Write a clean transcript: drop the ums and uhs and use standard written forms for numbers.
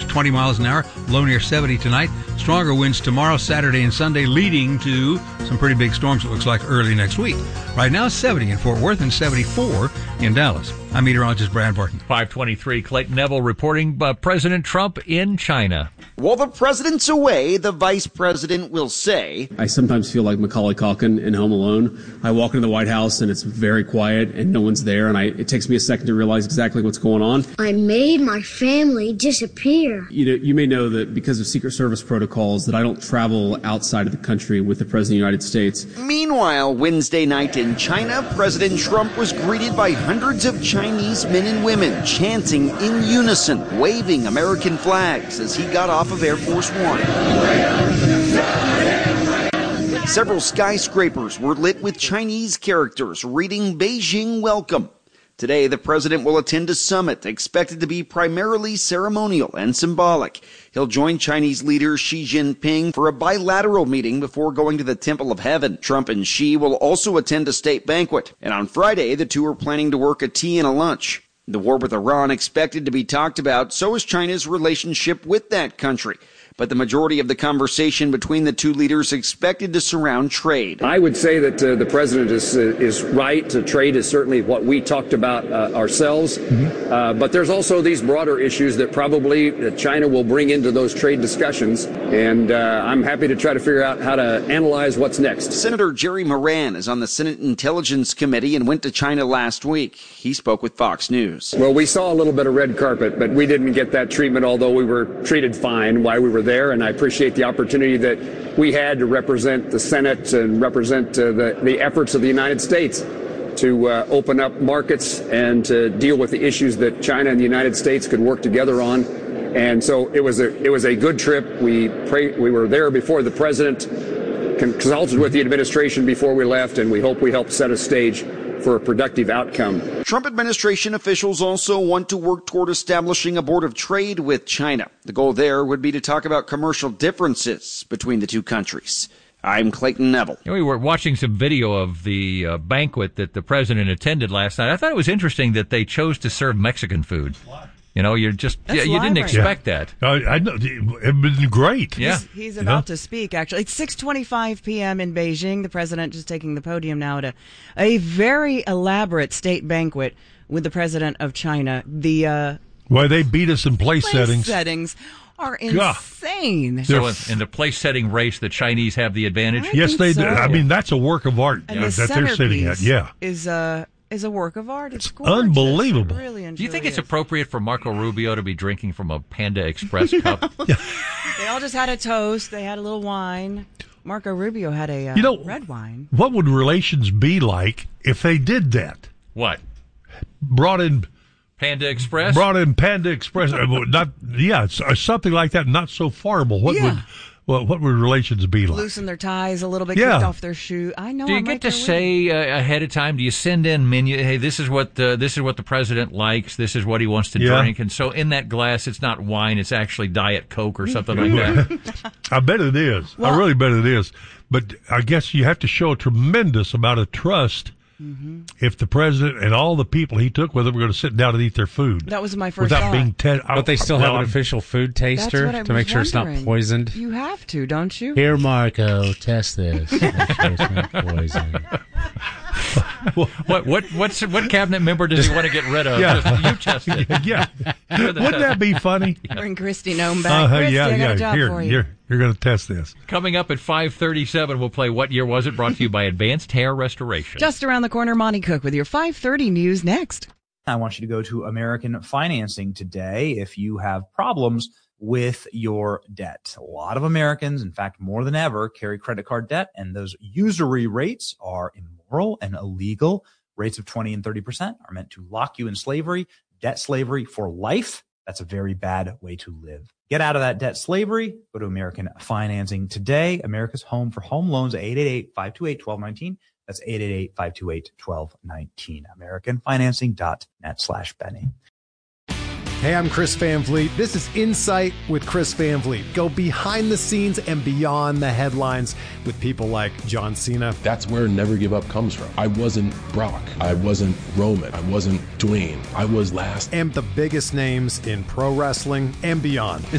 20 miles an hour, low near 70 tonight. Stronger winds tomorrow, Saturday, and Sunday, leading to some pretty big storms, it looks like, early next week. Right now, 70 in Fort Worth and 74 in Dallas. I'm meteorologist Brad Barton. 5:23, Clayton Neville reporting President Trump in China. While the president's away, the vice president will say, I sometimes feel like Macaulay Culkin in Home Alone. I walk into the White House and it's very quiet and no one's there, and it takes me a second to realize exactly what's going on. I made my family disappear. You may know that because of Secret Service protocols that I don't travel outside of the country with the President of the United States. Meanwhile, Wednesday night in China, President Trump was greeted by hundreds of Chinese men and women chanting in unison, waving American flags as he got off of Air Force One. Several skyscrapers were lit with Chinese characters reading Beijing Welcome. Today, the president will attend a summit expected to be primarily ceremonial and symbolic. He'll join Chinese leader Xi Jinping for a bilateral meeting before going to the Temple of Heaven. Trump and Xi will also attend a state banquet. And on Friday, the two are planning to work a tea and a lunch. The war with Iran expected to be talked about, so is China's relationship with that country. But the majority of the conversation between the two leaders expected to surround trade. I would say that the president is right. Trade is certainly what we talked about ourselves. But there's also these broader issues that probably China will bring into those trade discussions. And I'm happy to try to figure out how to analyze what's next. Senator Jerry Moran is on the Senate Intelligence Committee and went to China last week. He spoke with Fox News. Well, we saw a little bit of red carpet, but we didn't get that treatment, although we were treated fine while we were there. And I appreciate the opportunity that we had to represent the Senate and represent the efforts of the United States to open up markets and to deal with the issues that China and the United States could work together on. And so it was a good trip. We were there before the president, consulted with the administration before we left, and we hope we helped set a stage for a productive outcome. Trump administration officials also want to work toward establishing a board of trade with China. The goal there would be to talk about commercial differences between the two countries. I'm Clayton Neville. We were watching some video of the banquet that the president attended last night. I thought it was interesting that they chose to serve Mexican food. You know, you didn't expect that. I know. It's been great. Yeah. He's about to speak, actually. It's 6:25 p.m. in Beijing. The president just taking the podium now at a very elaborate state banquet with the president of China. Why they beat us in place settings are insane. So in the place-setting race, the Chinese have the advantage? Yes, they do. I mean, that's a work of art and that they're sitting at. Yeah. Is a work of art. It's gorgeous. Unbelievable. Really do you think it's appropriate for Marco Rubio to be drinking from a Panda Express cup? They all just had a toast. They had a little wine. Marco Rubio had a red wine. What would relations be like if they did that? What? Brought in Panda Express? Something like that, not so horrible. What would relations be like? Loosen their ties a little bit, kick off their shoe. I know. Do you get to say ahead of time? Do you send in menu? Hey, this is what the president likes. This is what he wants to drink. And so in that glass, it's not wine. It's actually Diet Coke or something like that. I bet it is. I really bet it is. But I guess you have to show a tremendous amount of trust. Mm-hmm. If the president and all the people he took with him were going to sit down and eat their food. That was my first thought. But they still have an official food taster to make sure it's not poisoned. You have to, don't you? Here, Marco, test this. Make sure it's not poisoned. What cabinet member does he want to get rid of? Just you test it. Wouldn't that be funny? Bring Christy Nome back. Christy, I got a job for you. You're going to test this. Coming up at 5:37, we'll play What Year Was It? Brought to you by Advanced Hair Restoration. Just around the corner, Monty Cook with your 5:30 news next. I want you to go to American Financing today if you have problems with your debt. A lot of Americans, in fact, more than ever, carry credit card debt, and those usury rates are immoral and illegal. Rates of 20 and 30% are meant to lock you in slavery, debt slavery for life. That's a very bad way to live. Get out of that debt slavery. Go to American Financing today. America's home for home loans, 888-528-1219. That's 888-528-1219. AmericanFinancing.net/Benny. Hey, I'm Chris Van Vliet. This is Insight with Chris Van Vliet. Go behind the scenes and beyond the headlines with people like John Cena. That's where Never Give Up comes from. I wasn't Brock. I wasn't Roman. I wasn't Dwayne. I was last. And the biggest names in pro wrestling and beyond.